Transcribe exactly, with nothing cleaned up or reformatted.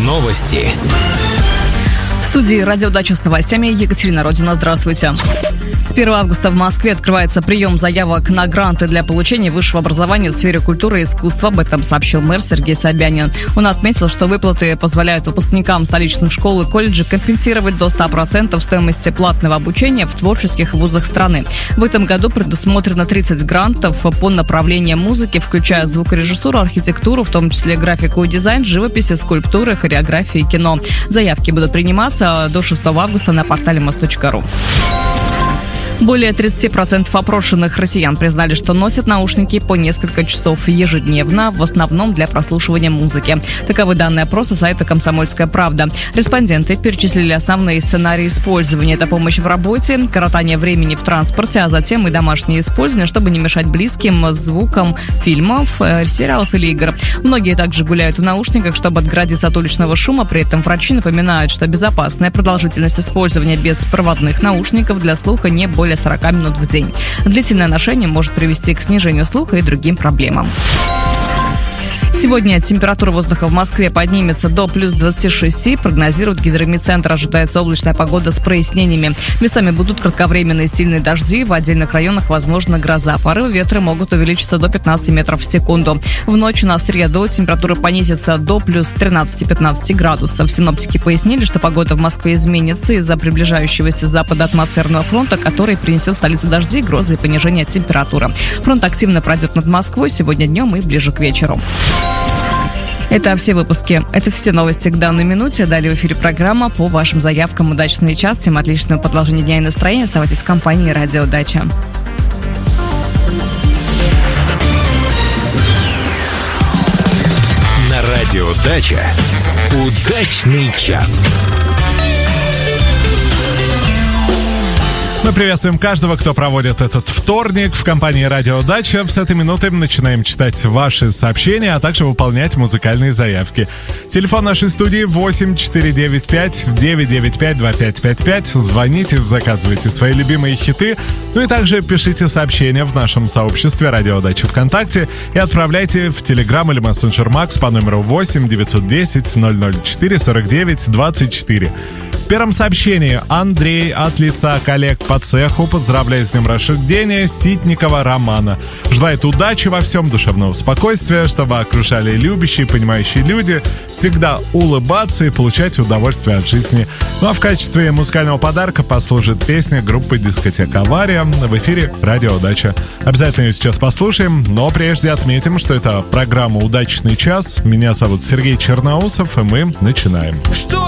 Новости. В студии «Радио Дача» с новостями Екатерина Родина. Здравствуйте. С первого августа в Москве открывается прием заявок на гранты для получения высшего образования в сфере культуры и искусства. Об этом сообщил мэр Сергей Собянин. Он отметил, что выплаты позволяют выпускникам столичных школ и колледжей компенсировать до ста процентов стоимости платного обучения в творческих вузах страны. В этом году предусмотрено тридцать грантов по направлениям музыки, включая звукорежиссуру, архитектуру, в том числе графику и дизайн, живописи, скульптуры, хореографии и кино. Заявки будут приниматься до шестого августа на портале мос точка ру. Более тридцать процентов опрошенных россиян признали, что носят наушники по несколько часов ежедневно, в основном для прослушивания музыки. Таковы данные опроса сайта «Комсомольская правда». Респонденты перечислили основные сценарии использования. Это помощь в работе, коротание времени в транспорте, а затем и домашнее использование, чтобы не мешать близким звукам фильмов, сериалов или игр. Многие также гуляют в наушниках, чтобы отгородиться от уличного шума. При этом врачи напоминают, что безопасная продолжительность использования беспроводных наушников для слуха не более сорок минут в день. Длительное ношение может привести к снижению слуха и другим проблемам. Сегодня температура воздуха в Москве поднимется до плюс двадцати шести. Прогнозирует Гидромедцентр. Ожидается облачная погода с прояснениями. Местами будут кратковременные сильные дожди. В отдельных районах возможна гроза. Порывы ветра могут увеличиться до пятнадцати метров в секунду. В ночь на среду температура понизится до плюс тринадцати-пятнадцати градусов. Синоптики пояснили, что погода в Москве изменится из-за приближающегося с запада атмосферного фронта, который принесет в столицу дожди, грозы и понижение температуры. Фронт активно пройдет над Москвой сегодня днем и ближе к вечеру. Это все выпуски. Это все новости к данной минуте. Далее в эфире программа по вашим заявкам. Удачный час. Всем отличного продолжения дня и настроения. Оставайтесь в компании «Радио Дача». На «Радио Дача» удачный час. Мы приветствуем каждого, кто проводит этот вторник в компании «Радио Дача». С этой минуты начинаем читать ваши сообщения, а также выполнять музыкальные заявки. Телефон нашей студии восемь четыре девять пять девять девять пять два пять пять пять. Звоните, заказывайте свои любимые хиты. Ну и также пишите сообщения в нашем сообществе «Радио Дача» ВКонтакте и отправляйте в Telegram или Messenger Max по номеру восемь девятьсот десять ноль ноль четыре сорок девять двадцать четыре. В первом сообщении Андрей от лица коллег по цеху поздравляет с днем рождения Ситникова Романа. Желает удачи во всем, душевного спокойствия, чтобы окружали любящие, понимающие люди, всегда улыбаться и получать удовольствие от жизни. Ну а в качестве музыкального подарка послужит песня группы «Дискотека Авария» в эфире «Радио Дача». Обязательно ее сейчас послушаем, но прежде отметим, что это программа «Удачный час». Меня зовут Сергей Черноусов, и мы начинаем. Что